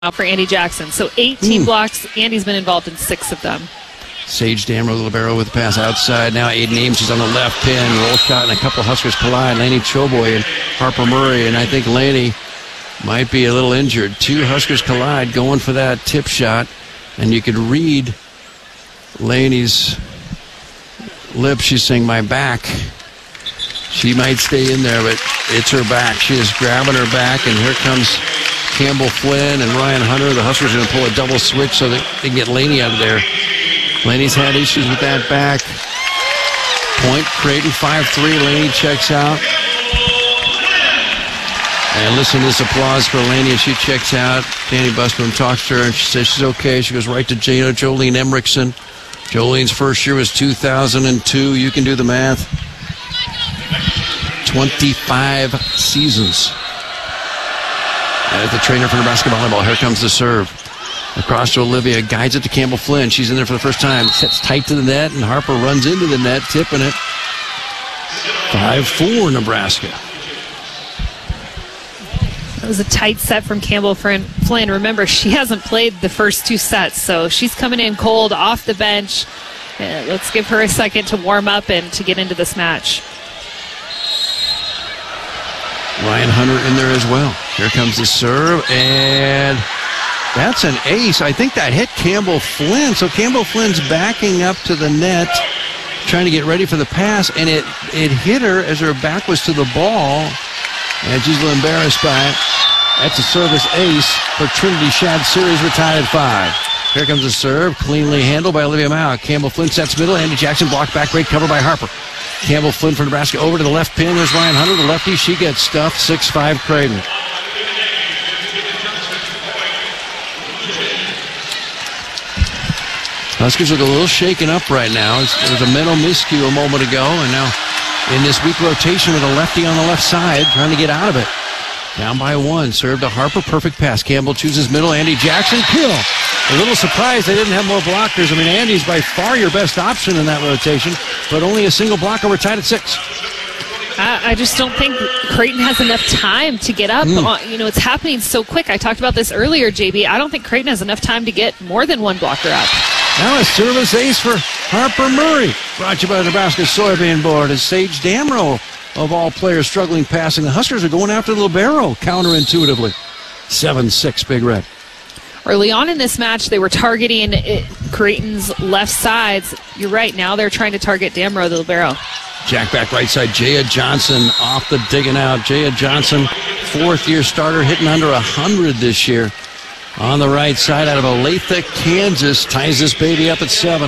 for Andy Jackson. So 18 blocks. Andy's been involved in 6 of them. Sage Damrow, the libero with the pass outside. Now Aiden Ames, she's on the left pin. Roll shot, and a couple Huskers collide. Laney Choboy and Harper Murray, and I think Laney might be a little injured. 2 Huskers collide, going for that tip shot, and you could read Laney's lips. She's saying, "My back." She might stay in there, but it's her back. She is grabbing her back, and here comes Campbell Flynn and Ryan Hunter. The Huskers are going to pull a double switch so that they can get Laney out of there. Laney's had issues with that back. Point, Creighton 5-3. Laney checks out. And listen to this applause for Laney as she checks out. Danny Busman talks to her, and she says she's okay. She goes right to Jolene Emrickson. Jolene's first year was 2002. You can do the math. 25 seasons as the trainer for Nebraska volleyball. Here comes the serve. Across to Olivia, guides it to Campbell Flynn. She's in there for the first time. Sets tight to the net, and Harper runs into the net, tipping it. 5-4 Nebraska. That was a tight set from Campbell Flynn. Remember, she hasn't played the first 2 sets, so she's coming in cold off the bench. Let's give her a second to warm up and to get into this match. Ryan Hunter in there as well. Here comes the serve, and that's an ace. I think that hit Campbell Flynn. So Campbell Flynn's backing up to the net, trying to get ready for the pass, and it hit her as her back was to the ball, and she's a little embarrassed by it. That's a service ace for Trinity Shad Series. We're tied at 5. Here comes the serve, cleanly handled by Olivia Mao. Campbell Flynn sets middle. Andy Jackson blocked back, great cover by Harper. Campbell Flynn for Nebraska over to the left pin. There's Ryan Hunter, the lefty. She gets stuffed. 6-5 Creighton. Huskers look a little shaken up right now. There was a mental miscue a moment ago, and now in this weak rotation with a lefty on the left side, trying to get out of it. Down by 1. Serve to Harper. Perfect pass. Campbell chooses middle. Andy Jackson. Kill. A little surprised they didn't have more blockers. I mean, Andy's by far your best option in that rotation, but only a single blocker. We're tied at 6. I just don't think Creighton has enough time to get up. It's happening so quick. I talked about this earlier, JB. I don't think Creighton has enough time to get more than 1 blocker up. Now a service ace for Harper Murray. Brought to you by the Nebraska Soybean Board. As Sage Damrow, of all players, struggling passing. The Huskers are going after the libero counterintuitively. 7-6 Big Red. Early on in this match, they were targeting Creighton's left sides. You're right. Now they're trying to target Damrow, the libero. Jack back right side. Jaya Johnson off the digging out. Jaya Johnson, 4th-year starter, hitting under 100 this year. On the right side out of Olathe, Kansas. Ties this baby up at 7.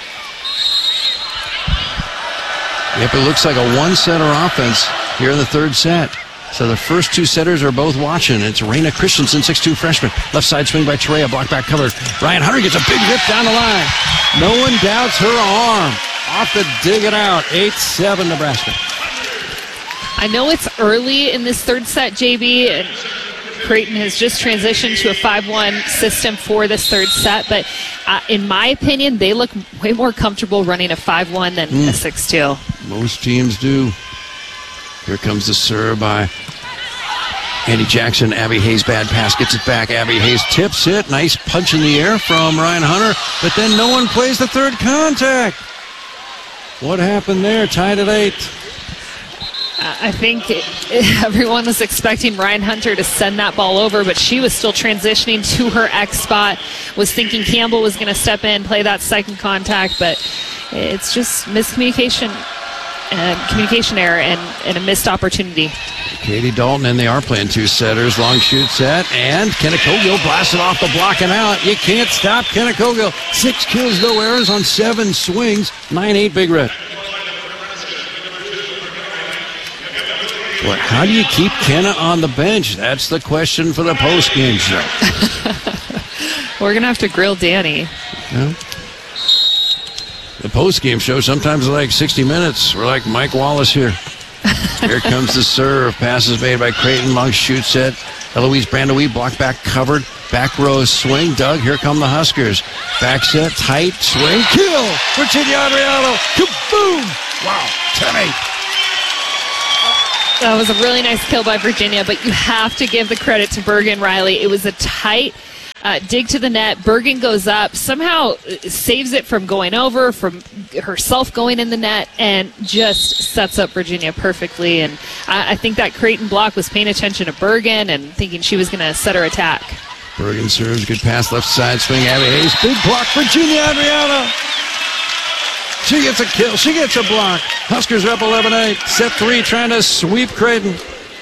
Yep, it looks like a 1-setter offense here in the 3rd set. So the first 2 setters are both watching. It's Raina Christensen, 6'2" freshman. Left side swing by Terea, block back covered. Ryan Hunter gets a big rip down the line. No one doubts her arm. Off the dig it out. 8-7 Nebraska. I know it's early in this 3rd set, JB, and Creighton has just transitioned to a 5-1 system for this 3rd set, but in my opinion, they look way more comfortable running a 5-1 than a 6-2. Most teams do. Here comes the serve by Andy Jackson. Abby Hayes, bad pass, gets it back. Abby Hayes tips it. Nice punch in the air from Ryan Hunter, but then no one plays the 3rd contact. What happened there? Tied at 8. I think everyone was expecting Ryan Hunter to send that ball over, but she was still transitioning to her X spot, was thinking Campbell was going to step in, play that 2nd contact, but it's just miscommunication and communication error and a missed opportunity. Katie Dalton, and they are playing 2 setters. Long shoot set, and Kenna Cogill blasted off the block and out. You can't stop Kenna Cogill. 6 kills, no errors on 7 swings. 9-8 Big Red. Well, how do you keep Kenna on the bench? That's the question for the post-game show. We're going to have to grill Danny. Yeah. The post-game show sometimes is like 60 minutes. We're like Mike Wallace here. Here comes the serve. Passes made by Creighton. Long shoot set. Eloise Brandowie, block back covered. Back row swing. Doug, here come the Huskers. Back set, tight, swing. Kill! Virginia Adriano. Kaboom! Wow, 10-8. That was a really nice kill by Virginia, but you have to give the credit to Bergen Riley. It was a tight dig to the net. Bergen goes up, somehow saves it from going over, from herself going in the net, and just sets up Virginia perfectly. And I think that Creighton block was paying attention to Bergen and thinking she was going to set her attack. Bergen serves, good pass, left side swing. Abby Hayes, big block, Virginia Adriana. She gets a kill, she gets a block. Huskers are up 11-8. Set 3, trying to sweep Creighton.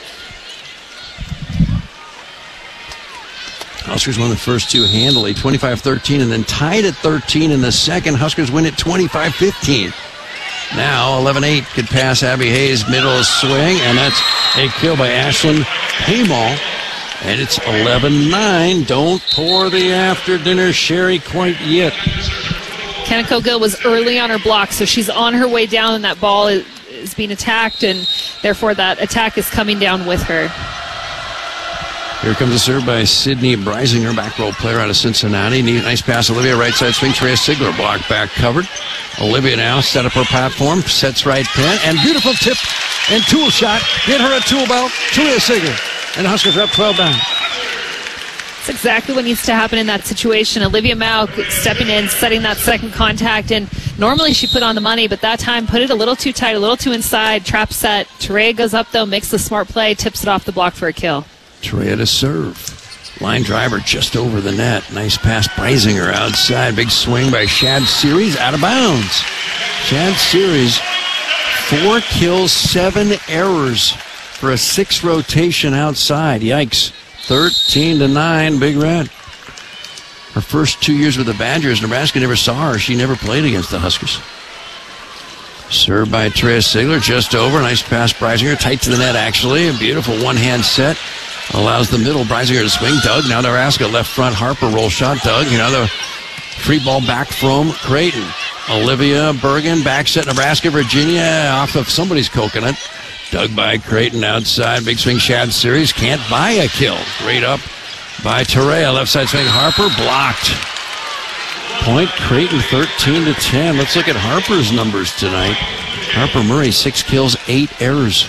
Huskers won the first two handily, 25-13, and then tied at 13 in the second. Huskers win at 25-15. Now 11-8, good pass, Abby Hayes, middle swing, and that's a kill by Ashlyn Haymal. And it's 11-9. Don't pour the after-dinner sherry quite yet. Kaneko Gill was early on her block, so she's on her way down, and that ball is being attacked, and therefore that attack is coming down with her. Here comes a serve by Sydney Breisinger, back row player out of Cincinnati. Nice pass, Olivia, right side swing. Therese Sigler, block back covered. Olivia now set up her platform, sets right pin, and beautiful tip and tool shot. Get her a tool belt. Therese Sigler. And Huskers are up 12-9. That's exactly what needs to happen in that situation. Olivia Mao stepping in, setting that second contact, and normally she put on the money, but that time put it a little too tight, a little too inside. Trap set. Terea goes up, though, makes the smart play, tips it off the block for a kill. Terea to serve. Line driver just over the net. Nice pass, Breisinger outside. Big swing by Shad Series, out of bounds. Shad Series, 4 kills, 7 errors for a 6 rotation outside. Yikes. 13-9, Big Red. Her first 2 years with the Badgers, Nebraska never saw her. She never played against the Huskers. Served by Therese Sigler, just over. Nice pass, Breisinger. Tight to the net, actually. A beautiful one-hand set. Allows the middle, Breisinger to swing. Doug, now Nebraska, left front, Harper, roll shot. Doug, the free ball back from Creighton. Olivia Bergen, back set, Nebraska, Virginia, off of somebody's coconut. Dug by Creighton outside. Big swing, Shad Series. Can't buy a kill. Great up by Terea. Left side swing, Harper, blocked. Point Creighton 13-10. Let's look at Harper's numbers tonight. Harper Murray, 6 kills, 8 errors.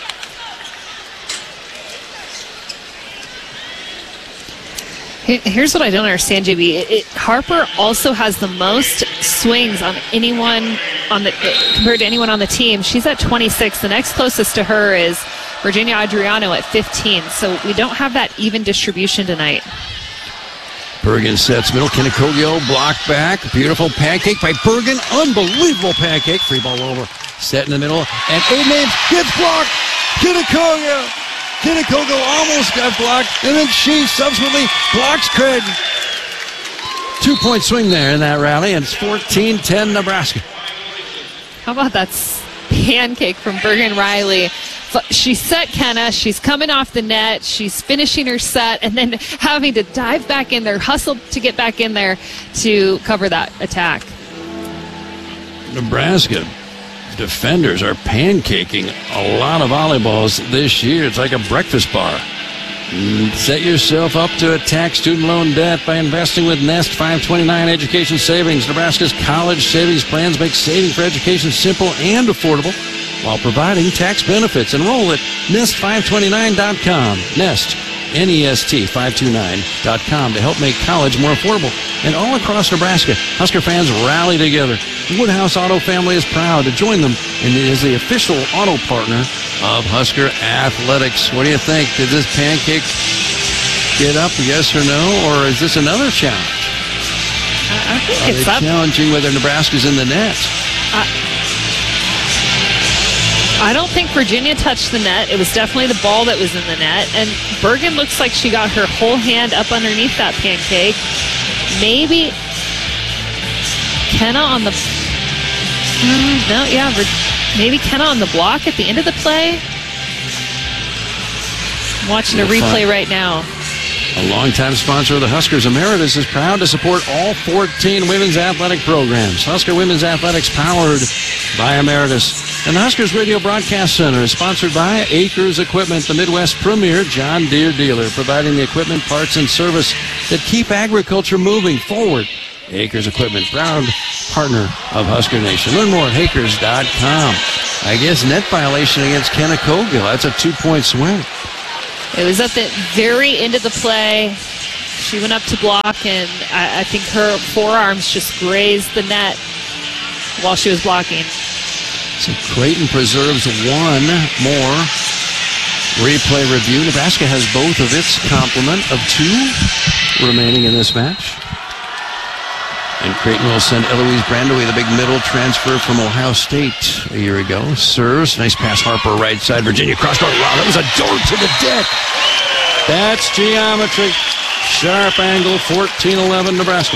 Here's what I don't understand, JB. Harper also has the most swings on anyone compared to anyone on the team. She's at 26. The next closest to her is Virginia Adriano at 15. So we don't have that even distribution tonight. Bergen sets middle. Kinnikogio blocked back. Beautiful pancake by Bergen. Unbelievable pancake. Free ball over. Set in the middle. And Aiden gets blocked. Kinnikogio. Kinnikogio almost got blocked, and then she subsequently blocks Creighton. 2-point swing there in that rally, and it's 14-10 Nebraska. How about that pancake from Bergen Riley? She set Kenna, she's coming off the net, she's finishing her set, and then having to dive back in there, hustle to get back in there to cover that attack. Nebraska defenders are pancaking a lot of volleyballs this year. It's like a breakfast bar. Set yourself up to attack student loan debt by investing with Nest 529 Education Savings. Nebraska's college savings plans make saving for education simple and affordable while providing tax benefits. Enroll at nest529.com. Nest, N-E-S-T 529.com to help make college more affordable. And all across Nebraska, Husker fans rally together. Woodhouse Auto Family is proud to join them and is the official auto partner of Husker Athletics. What do you think? Did this pancake get up, yes or no, or is this another challenge? I think it's up. Challenging whether Nebraska's in the net. I don't think Virginia touched the net. It was definitely the ball that was in the net. And Bergen looks like she got her whole hand up underneath that pancake. Maybe Kenna on the... maybe Kenna on the block at the end of the play. I'm watching a replay right now. A longtime sponsor of the Huskers, Emeritus, is proud to support all 14 women's athletic programs. Husker Women's Athletics powered by Emeritus. And the Huskers Radio Broadcast Center is sponsored by Acres Equipment, the Midwest premier John Deere dealer, providing the equipment, parts, and service that keep agriculture moving forward. Acres Equipment, proud partner of Husker Nation. Learn more at Hakers.com. I guess net violation against Kinnikogio. That's a 2-point swing. It was at the very end of the play. She went up to block, and I think her forearms just grazed the net while she was blocking. So Creighton preserves one more replay review. Nebraska has both of its complement of 2 remaining in this match. And Creighton will send Eloise Brandewey, the big middle transfer from Ohio State a year ago. Serves. Nice pass, Harper, right side. Virginia cross-court. Wow, that was a dart to the deck. That's geometry. Sharp angle, 14-11 Nebraska.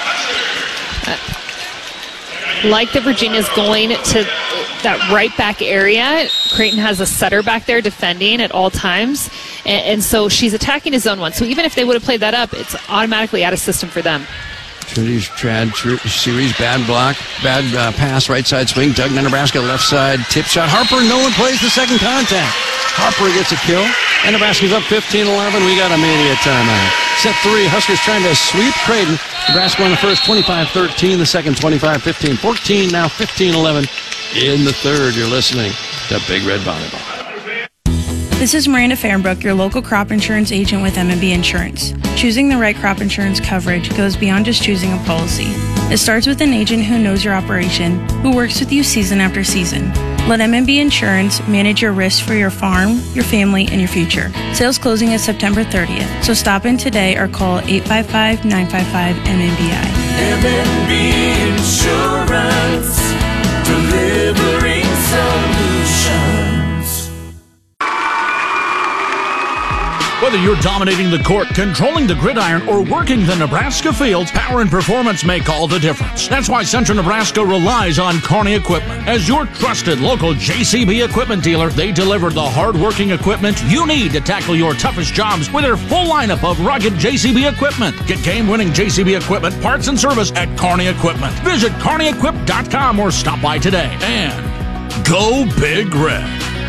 Like that Virginia's going to that right back area. Creighton has a setter back there defending at all times. And so she's attacking his zone 1. So even if they would have played that up, it's automatically out of system for them. Trinity's trad series, bad block, bad pass, right side swing. Dug Nebraska, left side tip shot. Harper, no one plays the second contact. Harper gets a kill, and Nebraska's up 15-11. We got a immediate timeout. Set 3, Huskers trying to sweep Creighton. Nebraska won the first 25-13, the second 25-15, 14, now 15-11 in the third. You're listening to Big Red Volleyball. This is Miranda Fahrenbrook, your local crop insurance agent with M&B Insurance. Choosing the right crop insurance coverage goes beyond just choosing a policy. It starts with an agent who knows your operation, who works with you season after season. Let M&B Insurance manage your risks for your farm, your family, and your future. Sales closing is September 30th, so stop in today or call 855-955-MNBI. M&B Insurance, delivering solutions. Whether you're dominating the court, controlling the gridiron, or working the Nebraska fields, power and performance make all the difference. That's why Central Nebraska relies on Kearney Equipment. As your trusted local JCB equipment dealer, they deliver the hard-working equipment you need to tackle your toughest jobs with their full lineup of rugged JCB equipment. Get game-winning JCB equipment, parts, and service at Kearney Equipment. Visit KearneyEquip.com or stop by today. And go Big Red.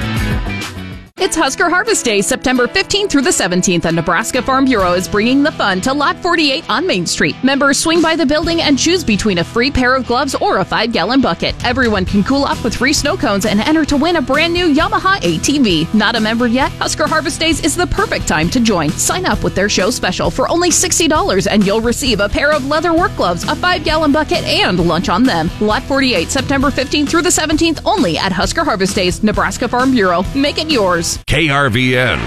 It's Husker Harvest Day, September 15th through the 17th, and Nebraska Farm Bureau is bringing the fun to Lot 48 on Main Street. Members swing by the building and choose between a free pair of gloves or a 5-gallon bucket. Everyone can cool off with free snow cones and enter to win a brand new Yamaha ATV. Not a member yet? Husker Harvest Days is the perfect time to join. Sign up with their show special for only $60 and you'll receive a pair of leather work gloves, a 5-gallon bucket, and lunch on them. Lot 48, September 15th through the 17th, only at Husker Harvest Days, Nebraska Farm Bureau. Make it yours. KRVN.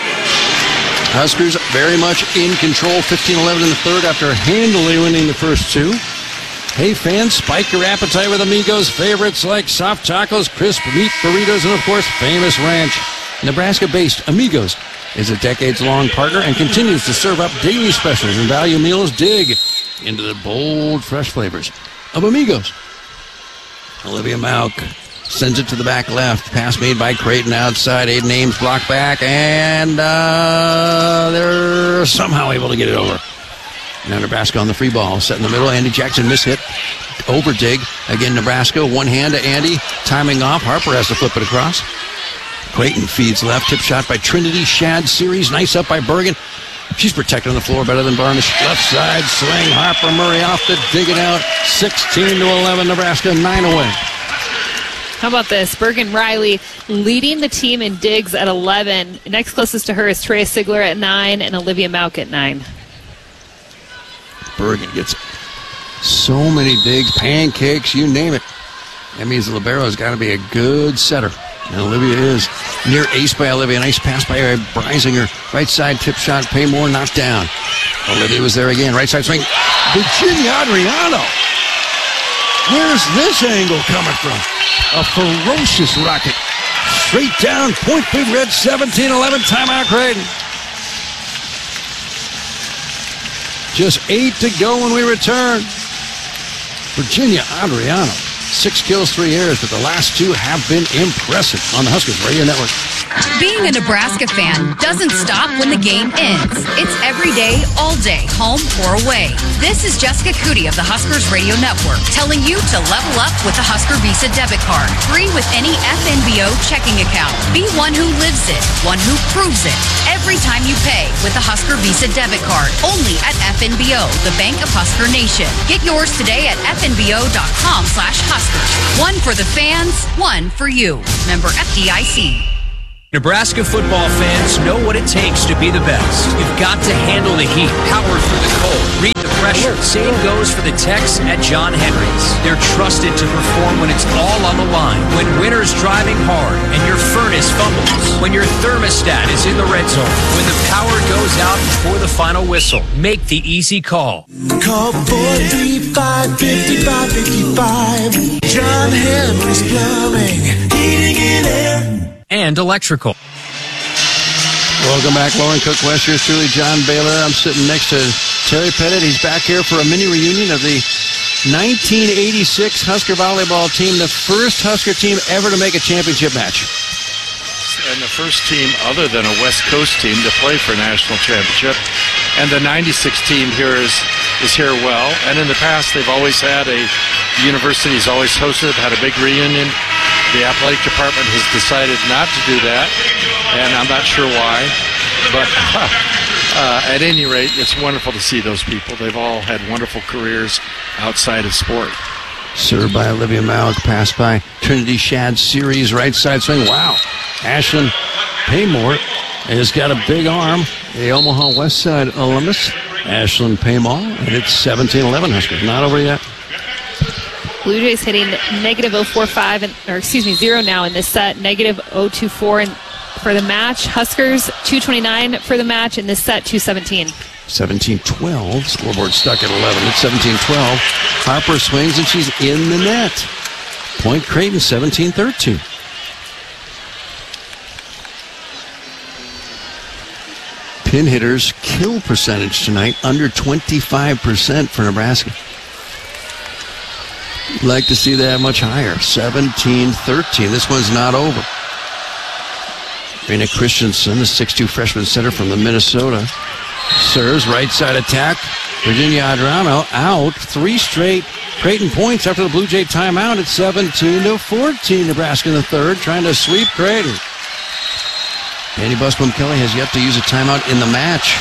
Huskers very much in control, 15-11 in the third after handily winning the first 2. Hey fans, spike your appetite with Amigos favorites like soft tacos, crisp meat burritos, and of course, famous ranch. Nebraska-based Amigos is a decades-long partner and continues to serve up daily specials and value meals. Dig into the bold, fresh flavors of Amigos. Olivia Mauk sends it to the back left. Pass made by Creighton outside. Aiden Ames blocked back, and they're somehow able to get it over. Now Nebraska on the free ball. Set in the middle. Andy Jackson mishit. Over dig. Again, Nebraska. One hand to Andy. Timing off. Harper has to flip it across. Creighton feeds left. Tip shot by Trinity. Shad series. Nice up by Bergen. She's protected on the floor better than Barnish. Left side swing. Harper Murray off to dig it out. 16-11. Nebraska 9 away. How about this? Bergen Riley leading the team in digs at 11. Next closest to her is Treya Sigler at 9 and Olivia Mauk at 9. Bergen gets so many digs, pancakes, you name it. That means the libero's got to be a good setter. And Olivia is. Near ace by Olivia. Nice pass by Breisinger. Right side tip shot. Paymore knocked down. Olivia was there again. Right side swing. Virginia Adriano. Where's this angle coming from? A ferocious rocket. Straight down. Point Big Red. 17-11. Timeout Creighton. Just 8 to go when we return. Virginia Adriano. 6 kills, 3 errors, but the last 2 have been impressive on the Huskers Radio Network. Being a Nebraska fan doesn't stop when the game ends. It's every day, all day, home or away. This is Jessica Cootie of the Huskers Radio Network telling you to level up with the Husker Visa debit card. Free with any FNBO checking account. Be one who lives it, one who proves it. Every time you pay with the Husker Visa debit card. Only at FNBO, the Bank of Husker Nation. Get yours today at fnbo.com/Huskers. One for the fans, one for you. Member FDIC. Nebraska football fans know what it takes to be the best. You've got to handle the heat, power through the cold, read the pressure. Same goes for the techs at John Henry's. They're trusted to perform when it's all on the line. When winter's driving hard and your furnace fumbles. When your thermostat is in the red zone. When the power goes out before the final whistle. Make the easy call. Call 435-5555. John Henry's Plumbing, Heating and Air. And electrical. Welcome back, Lauren Cook, West. Yours truly, John Baylor. I'm sitting next to Terry Pettit. He's back here for a mini reunion of the 1986 Husker volleyball team, the first Husker team ever to make a championship match. And the first team other than a West Coast team to play for a national championship. And the 96 team here is here well. And in the past, they've always had the university's always hosted, had a big reunion. The athletic department has decided not to do that, and I'm not sure why. But at any rate, it's wonderful to see those people. They've all had wonderful careers outside of sport. Served by Olivia Malik, passed by Trinity Shad Series, right side swing. Wow. Ashlyn Paymore has got a big arm. The Omaha West Side alumnus, Ashlyn Paymore, and it's 17-11 Huskers. Not over yet. Blue Jays hitting negative 0 now in this set, negative 024 for the match. Huskers 229 for the match in this set, 217. 17-12. Scoreboard stuck at 11. It's 17-12. Harper swings and she's in the net. Point Creighton 17-13. Pin hitters kill percentage tonight under 25% for Nebraska. Like to see that much higher. 17-13. This one's not over. Rena Christensen, the 6'2 freshman center from the Minnesota, serves right side attack. Virginia Adrano out. 3 straight Creighton points after the Blue Jay timeout at 17-14. Nebraska in the third, trying to sweep Creighton. Andy Busboom-Kelly has yet to use a timeout in the match.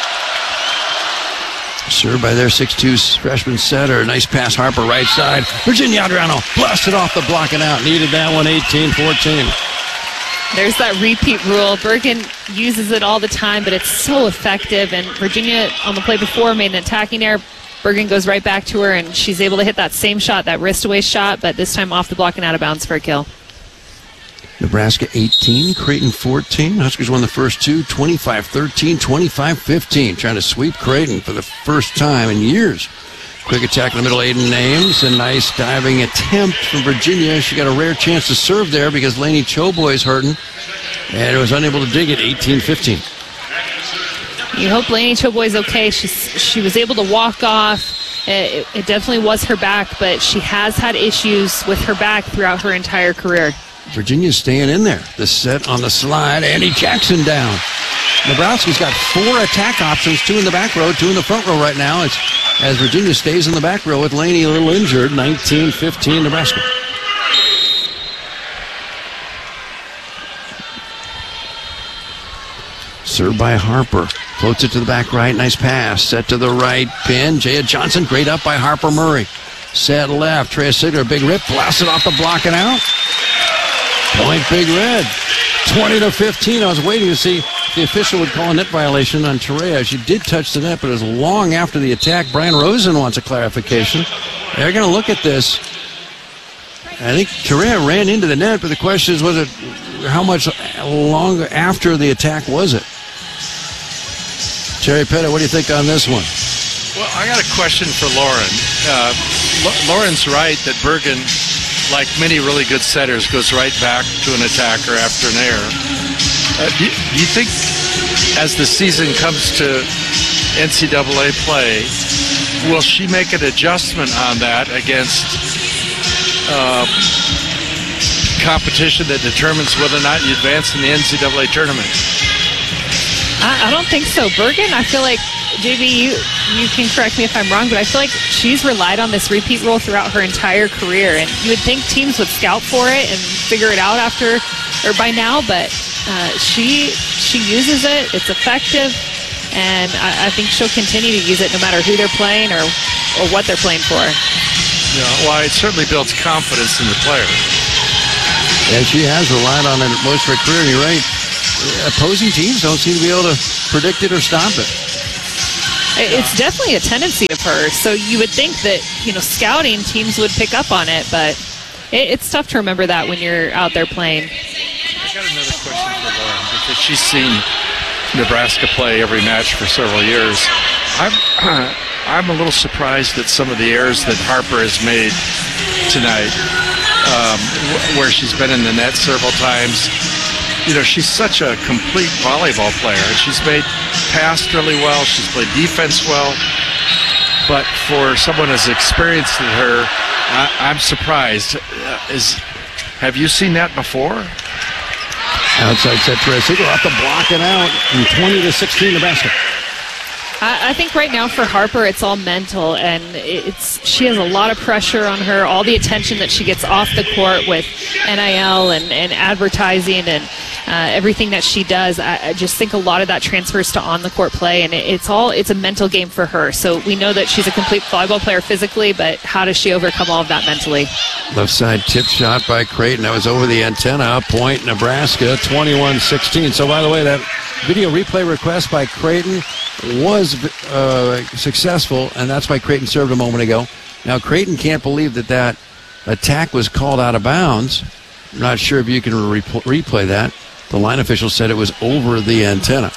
Served by their 6'2 freshman setter. Nice pass, Harper, right side. Virginia Adrano blasted off the block and out. Needed that one, 18-14. There's that repeat rule. Bergen uses it all the time, but it's so effective. And Virginia, on the play before, made an attacking error. Bergen goes right back to her, and she's able to hit that same shot, that wrist-away shot, but this time off the block and out of bounds for a kill. Nebraska 18, Creighton 14. Huskers won the first two, 25-13, 25-15. Trying to sweep Creighton for the first time in years. Quick attack in the middle, Aiden Ames. A nice diving attempt from Virginia. She got a rare chance to serve there because Lainey Choboy's hurting. And was unable to dig it, 18-15. You hope Lainey Choboy's okay. She was able to walk off. It definitely was her back, but she has had issues with her back throughout her entire career. Virginia's staying in there. The set on the slide. Annie Jackson down. Nebraska's got 4 attack options, 2 in the back row, 2 in the front row right now. It's as Virginia stays in the back row with Lainey a little injured. 19-15 Nebraska. Served by Harper. Floats it to the back right. Nice pass. Set to the right. Pin. Jaya Johnson. Great up by Harper Murray. Set left. Treya Sigler. Big rip. Blasted off the block and out. Point Big Red. 20-15. I was waiting to see if the official would call a net violation on Terea. She did touch the net, but it was long after the attack. Brian Rosen wants a clarification. They're going to look at this. I think Terea ran into the net, but the question is, was it how much longer after the attack was it? Terry Pettit, what do you think on this one? Well, I got a question for Lauren. Lauren's right that Bergen, like many really good setters, goes right back to an attacker after an error. Do you think as the season comes to NCAA play, will she make an adjustment on that against competition that determines whether or not you advance in the NCAA tournament? I don't think so. Bergen, I feel like, JB, you can correct me if I'm wrong, but I feel like she's relied on this repeat rule throughout her entire career. And you would think teams would scout for it and figure it out after or by now, but she uses it. It's effective, and I think she'll continue to use it no matter who they're playing or what they're playing for. Yeah, well, it certainly builds confidence in the player. And she has relied on it most of her career. You're right. opposing teams don't seem to be able to predict it or stop it. It's definitely a tendency of hers. So you would think that, scouting teams would pick up on it, but it's tough to remember that when you're out there playing. I got another question for Lauren, because she's seen Nebraska play every match for several years. I'm a little surprised at some of the errors that Harper has made tonight, where she's been in the net several times. She's such a complete volleyball player. She's passed really well. She's played defense well. But for someone as experienced as her, I'm surprised. Have you seen that before? Outside set for Siegel off the block and out, and 20-16 Nebraska. I think right now for Harper, it's all mental, and she has a lot of pressure on her. All the attention that she gets off the court with NIL and advertising and everything that she does. I just think a lot of that transfers to on the court play, and it's a mental game for her. So we know that she's a complete volleyball player physically, but how does she overcome all of that mentally? Left side tip shot by Creighton. That was over the antenna. Point Nebraska, 21-16. So by the way, that video replay request by Creighton was successful, and that's why Creighton served a moment ago. Now, Creighton can't believe that attack was called out of bounds. I'm not sure if you can replay that. The line official said it was over the antenna.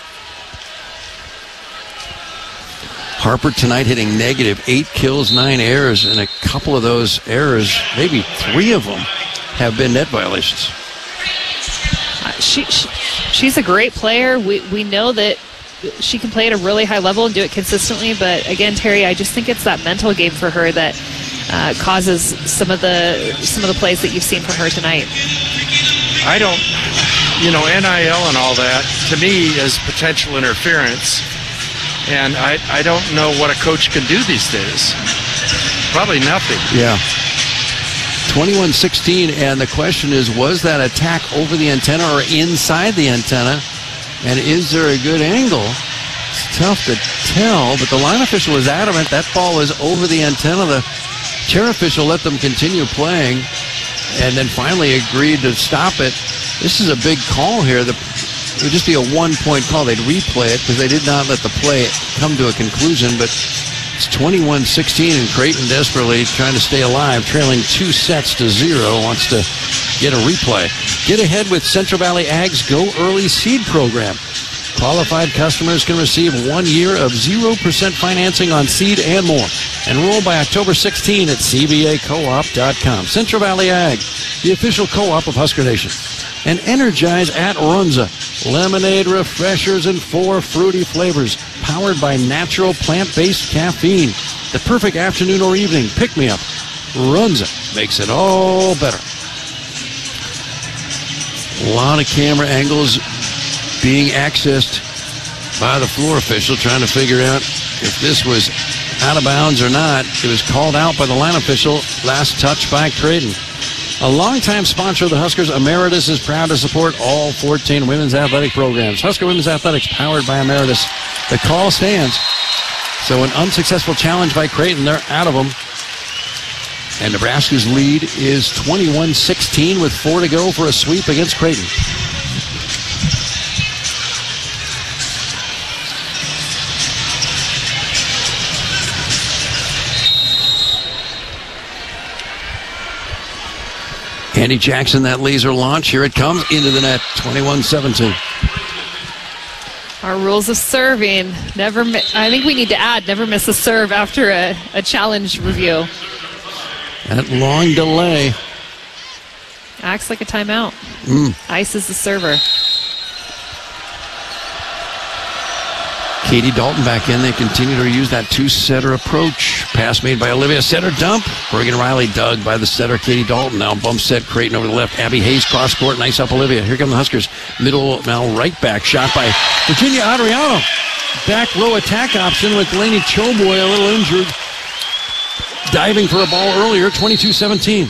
Harper tonight hitting -8 kills, 9 errors, and a couple of those errors, maybe 3 of them, have been net violations. She's a great player. We know that she can play at a really high level and do it consistently, but again, Terry, I just think it's that mental game for her that causes some of the plays that you've seen from her tonight. I don't, NIL and all that, to me, is potential interference, and I don't know what a coach can do these days. Probably nothing. Yeah. 21-16, and the question is, was that attack over the antenna or inside the antenna? And is there a good angle? It's tough to tell, but the line official was adamant that ball was over the antenna. The chair official let them continue playing and then finally agreed to stop it. This is a big call here. It would just be a one-point call. They'd replay it because they did not let the play come to a conclusion, but it's 21-16, and Creighton desperately trying to stay alive, trailing 2-0, wants to get a replay. Get ahead with Central Valley Ag's Go Early Seed Program. Qualified customers can receive 1 year of 0% financing on seed and more. Enroll by October 16 at cvacoop.com. Central Valley Ag, the official co-op of Husker Nation. And Energize at Runza. Lemonade refreshers in 4 fruity flavors, powered by natural plant-based caffeine. The perfect afternoon or evening pick-me-up. Runza makes it all better. A lot of camera angles being accessed by the floor official, trying to figure out if this was out of bounds or not. It was called out by the line official. Last touch by Creighton. A longtime sponsor of the Huskers, Emeritus is proud to support all 14 women's athletic programs. Husker Women's Athletics, powered by Emeritus. The call stands. So an unsuccessful challenge by Creighton. They're out of them. And Nebraska's lead is 21-16 with 4 to go for a sweep against Creighton. Andy Jackson, that laser launch. Here it comes into the net, 21-17. Our rules of serving, I think we need to add, never miss a serve after a challenge review. That long delay. Acts like a timeout. Ice is the server. Katie Dalton back in. They continue to use that 2-setter approach. Pass made by Olivia. Setter dump. Morgan Riley dug by the setter, Katie Dalton. Now bump set Creighton over the left. Abby Hayes cross court. Nice up Olivia. Here come the Huskers. Middle now right back. Shot by Virginia Adriano. Back row attack option with Delaney Choboy a little injured. Diving for a ball earlier. 22-17.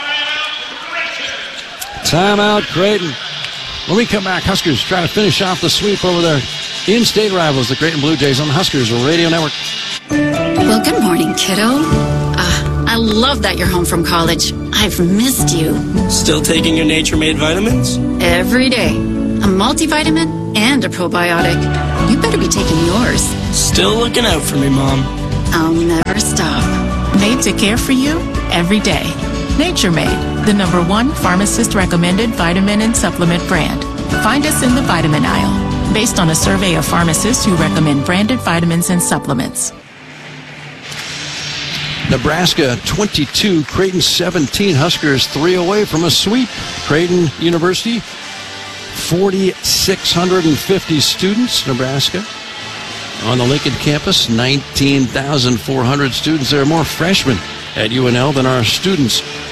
Timeout Creighton. When we come back, Huskers trying to finish off the sweep over their in-state rivals, the Creighton Blue Jays, on the Huskers Radio Network. Well, good morning, kiddo. I love that you're home from college. I've missed you. Still taking your Nature Made vitamins? Every day. a multivitamin, and a probiotic. You better be taking yours. Still looking out for me, Mom. I'll never stop. Made to care for you every day. Nature Made, the #1 pharmacist-recommended vitamin and supplement brand. Find us in the vitamin aisle, based on a survey of pharmacists who recommend branded vitamins and supplements. Nebraska 22, Creighton 17. Huskers 3 away from a sweep. Creighton University, 4,650 students. Nebraska on the Lincoln campus, 19,400 students. There are more freshmen at UNL than our students.